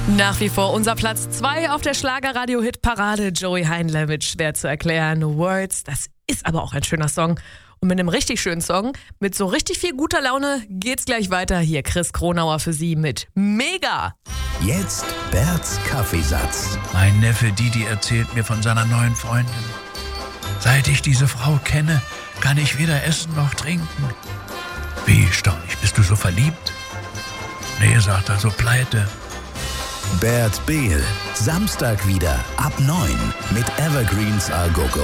Nach wie vor unser Platz 2 auf der Schlagerradio-Hit-Parade. Joey Heindler mit Schwer zu erklären Words. Das ist aber auch ein schöner Song. Und mit einem richtig schönen Song, mit so richtig viel guter Laune, geht's gleich weiter. Hier Chris Kronauer für Sie mit Mega. Jetzt Berts Kaffeesatz. Mein Neffe Didi erzählt mir von seiner neuen Freundin. Seit ich diese Frau kenne, kann ich weder essen noch trinken. Wie, Storch, bist du so verliebt? Nee, sagt er, so pleite. Bert Behl, Samstag wieder ab 9 mit Evergreens A Go Go.